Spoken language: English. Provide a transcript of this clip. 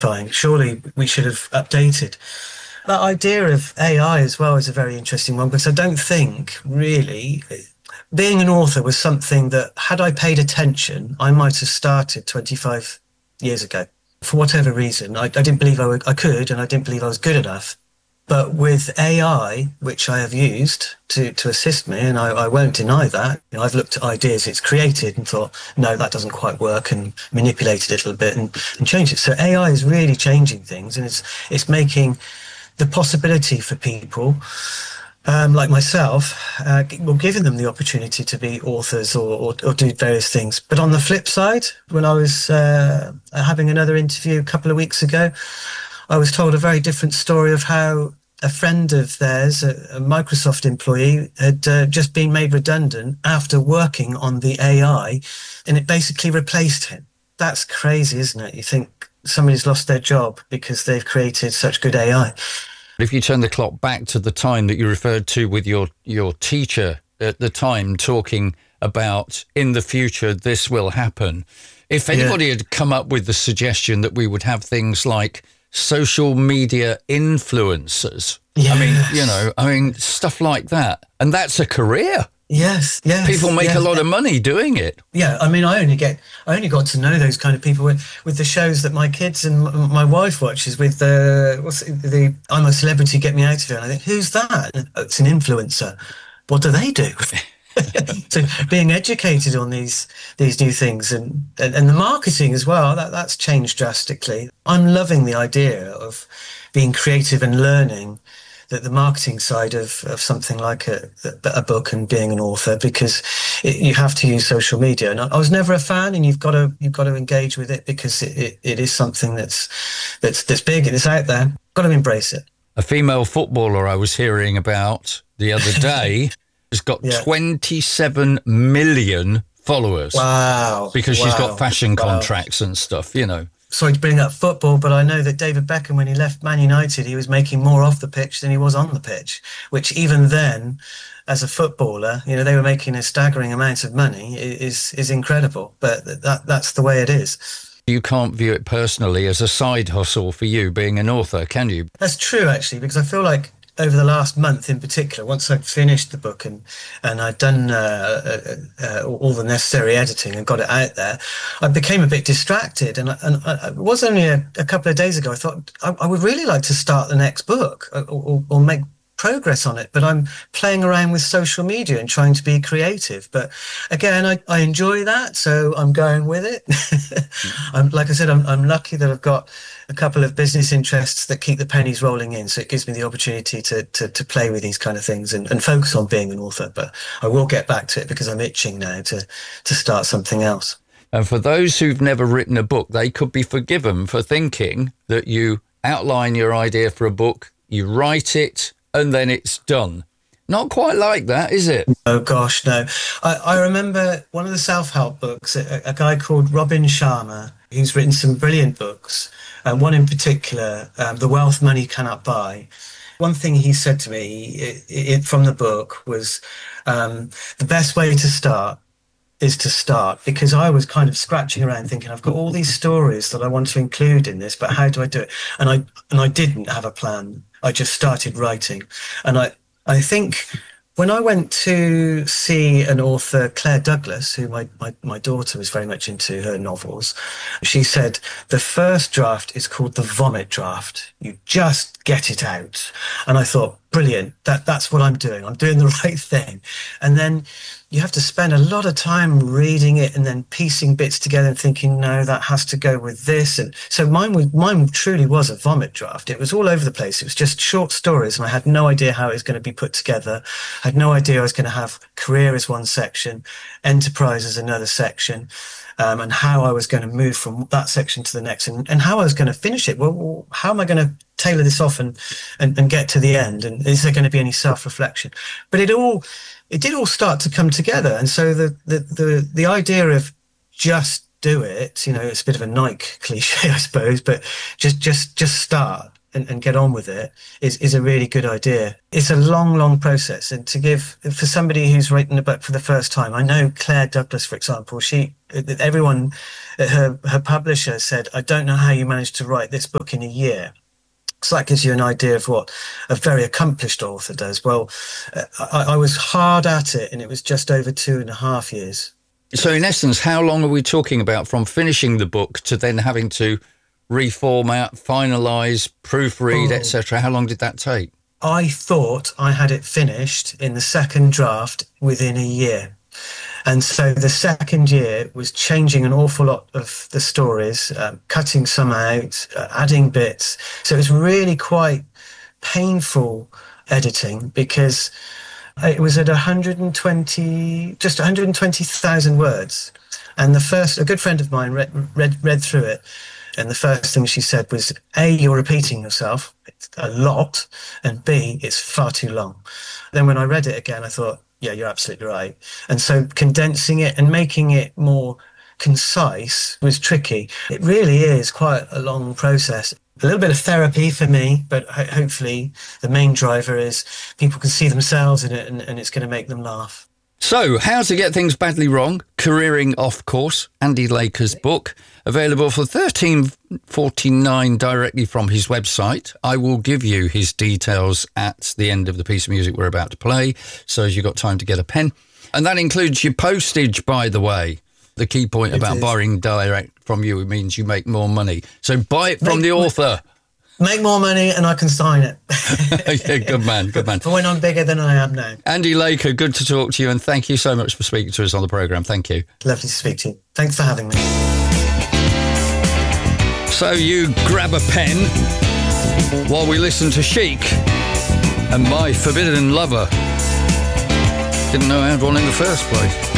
Fine. Surely we should have updated. That idea of AI as well is a very interesting one, because I don't think really being an author was something that, had I paid attention, I might have started 25 years ago. For whatever reason, I didn't believe I could, and I didn't believe I was good enough. But with AI, which I have used to assist me, and I won't deny that, I've looked at ideas it's created and thought, no, that doesn't quite work, and manipulated it a little bit and changed it. So AI is really changing things, and it's making the possibility for people like myself, giving them the opportunity to be authors or do various things. But on the flip side, when I was having another interview a couple of weeks ago, I was told a very different story of how a friend of theirs, a Microsoft employee, had just been made redundant after working on the AI, and it basically replaced him. That's crazy, isn't it? You think somebody's lost their job because they've created such good AI. If you turn the clock back to the time that you referred to with your teacher at the time, talking about in the future this will happen, if anybody had come up with the suggestion that we would have things like social media influencers, I mean, stuff like that, and that's a career. Yes. People make a lot of money doing it. Yeah, I mean, I only got to know those kind of people with the shows that my kids and my wife watches, with the I'm a Celebrity, Get Me Out of Here. And I think, who's that? Oh, it's an influencer. What do they do? So being educated on these new things and the marketing as well, that's changed drastically. I'm loving the idea of being creative and learning the marketing side of something like a book and being an author, because you have to use social media. And I was never a fan, and you've got to engage with it, because it is something that's big and it's out there. Got to embrace it. A female footballer I was hearing about the other day has got 27 million followers. Wow. Because she's got fashion contracts and stuff, Sorry to bring up football, but I know that David Beckham, when he left Man United, he was making more off the pitch than he was on the pitch, which even then, as a footballer, they were making a staggering amount of money, is incredible. But that's the way it is. You can't view it personally as a side hustle for you being an author, can you? That's true, actually, because I feel like over the last month in particular, once I'd finished the book and I'd done all the necessary editing and got it out there, I became a bit distracted. And it was only a couple of days ago, I thought I would really like to start the next book or make progress on it, but I'm playing around with social media and trying to be creative. But again, I enjoy that, so I'm going with it. Like I said, I'm lucky that I've got a couple of business interests that keep the pennies rolling in, so it gives me the opportunity to play with these kind of things and focus on being an author. But I will get back to it, because I'm itching now to start something else. And for those who've never written a book, they could be forgiven for thinking that you outline your idea for a book, you write it, and then it's done. Not quite like that, is it? Oh, gosh, no. I remember one of the self-help books, a guy called Robin Sharma, who's written some brilliant books, one in particular, The Wealth Money Cannot Buy. One thing he said to me from the book was the best way to start is to start, because I was kind of scratching around thinking, I've got all these stories that I want to include in this, but how do I do it? And I didn't have a plan. I just started writing. And I think when I went to see an author, Claire Douglas, who my daughter was very much into her novels, she said, the first draft is called the vomit draft. You just get it out. And I thought, brilliant, that's what I'm doing. I'm doing the right thing. And then you have to spend a lot of time reading it and then piecing bits together and thinking, no, that has to go with this. And so mine truly was a vomit draft. It was all over the place. It was just short stories, and I had no idea how it was going to be put together. I had no idea I was going to have career as one section, enterprise as another section, and how I was going to move from that section to the next, and how I was going to finish it. Well, how am I going to tailor this off and get to the end? And is there going to be any self-reflection? But it did all start to come together. And so the idea of just do it, it's a bit of a Nike cliche, I suppose, but just start. and get on with it is a really good idea. It's a long process. And for somebody who's written a book for the first time, I know Claire Douglas, for example, everyone at her publisher said, I don't know how you managed to write this book in a year. So that gives you an idea of what a very accomplished author does. Well, I was hard at it, and it was just over 2.5 years. So in essence, how long are we talking about from finishing the book to then having to reformat, finalise, proofread, etc.? How long did that take? I thought I had it finished in the second draft within a year. And so the second year was changing an awful lot of the stories, cutting some out, adding bits. So it was really quite painful editing, because it was at just 120,000 words. And a good friend of mine read through it. And the first thing she said was, A, you're repeating yourself a lot, and B, it's far too long. Then when I read it again, I thought, yeah, you're absolutely right. And so condensing it and making it more concise was tricky. It really is quite a long process. A little bit of therapy for me, but hopefully the main driver is people can see themselves in it, and it's going to make them laugh. So, How to Get Things Badly Wrong, Careering Off Course, Andy Laker's book, available for $13.49 directly from his website. I will give you his details at the end of the piece of music we're about to play, so as you've got time to get a pen. And that includes your postage, by the way. The key point about borrowing direct from you means you make more money. So buy it from the author. Make more money and I can sign it. Yeah, good man. For when I'm bigger than I am now. Andy Laker, good to talk to you, and thank you so much for speaking to us on the programme. Thank you. Lovely to speak to you. Thanks for having me. So you grab a pen while we listen to Chic and My Forbidden Lover. Didn't know I had one in the first place.